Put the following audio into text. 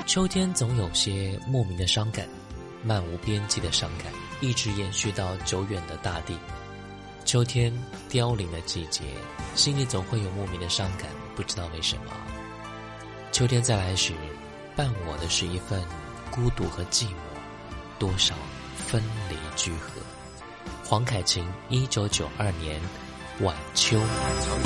秋天总有些莫名的伤感，漫无边际的伤感，一直延续到久远的大地。秋天凋零的季节，心里总会有莫名的伤感，不知道为什么。秋天再来时，伴我的是一份孤独和寂寞，多少分离聚合。黄凯芹1992年晚秋。